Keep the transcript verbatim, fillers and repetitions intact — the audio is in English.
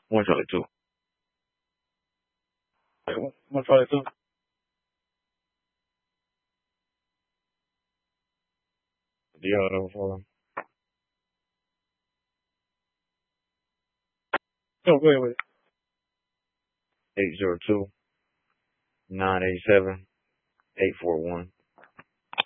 one Charlie two. Wait, one, one Charlie two. Do you have for them? No, wait, wait. Eight zero two nine eight seven eight four one.